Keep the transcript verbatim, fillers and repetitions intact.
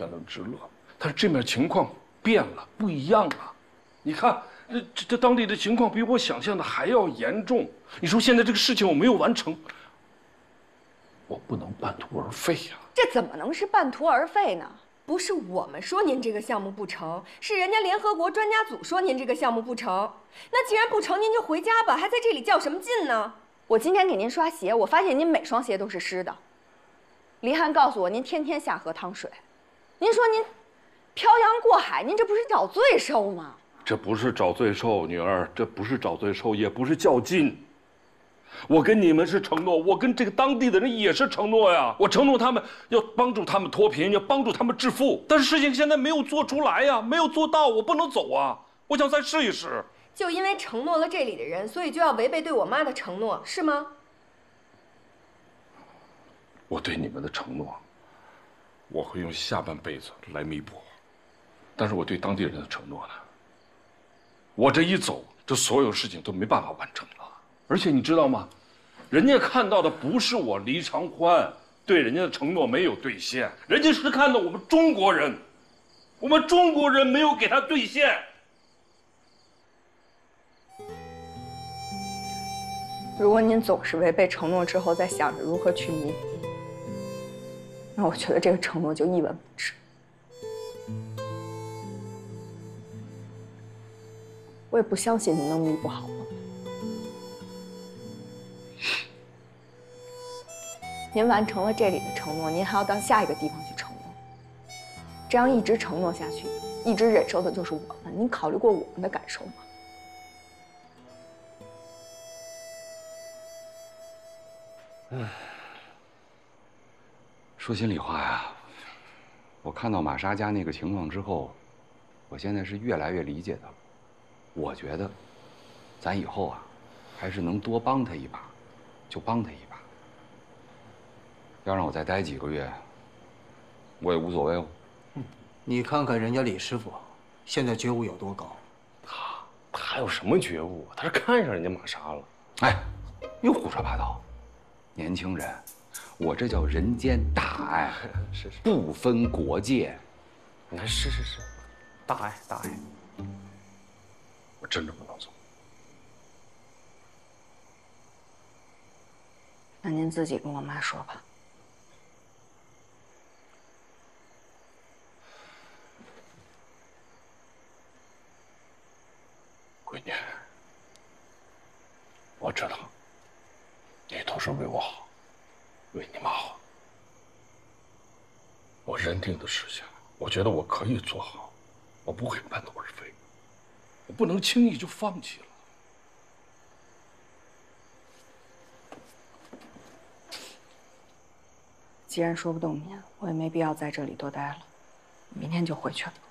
天伦之乐。但是这面情况变了，不一样了。你看，这这这当地的情况比我想象的还要严重。你说现在这个事情我没有完成，我不能半途而废呀。 这怎么能是半途而废呢？不是我们说您这个项目不成，是人家联合国专家组说您这个项目不成。那既然不成，您就回家吧，还在这里较什么劲呢？我今天给您刷鞋，我发现您每双鞋都是湿的。黎涵告诉我，您天天下河趟水。您说您漂洋过海，您这不是找罪受吗？ 这不是找罪受，女儿，这不是找罪受，也不是较劲。我跟你们是承诺，我跟这个当地的人也是承诺呀。我承诺他们要帮助他们脱贫，要帮助他们致富。但是事情现在没有做出来呀，没有做到，我不能走啊。我想再试一试。 就因为承诺了这里的人，所以就要违背对我妈的承诺，是吗？ 我对你们的承诺，我会用下半辈子来弥补。但是我对当地人的承诺呢？我这一走，这所有事情都没办法完成了。而且你知道吗？人家看到的不是我黎长欢对人家的承诺没有兑现，人家是看到我们中国人，我们中国人没有给他兑现。 如果您总是违背承诺之后再想着如何去弥补，那我觉得这个承诺就一文不值。我也不相信你能弥补好吗？您完成了这里的承诺，您还要到下一个地方去承诺，这样一直承诺下去，一直忍受的就是我们。您考虑过我们的感受吗？ 唉，说心里话呀，我看到玛莎家那个情况之后，我现在是越来越理解她了。我觉得，咱以后啊，还是能多帮她一把，就帮她一把。要让我再待几个月，我也无所谓哦。 嗯，你看看人家李师傅，现在觉悟有多高？ 他他有什么觉悟？他是看上人家玛莎了。 哎，又胡说八道！年轻人，我这叫人间大爱， 是是， 不分国界。 你看，是是是，大爱大爱。 我真的不能走。 那您自己跟我妈说吧。 闺女，我知道，你都是为我好，为你妈好。我认定的事情，我觉得我可以做好，我不会半途而废，我不能轻易就放弃了。 既然说不动您，我也没必要在这里多待了，明天就回去了。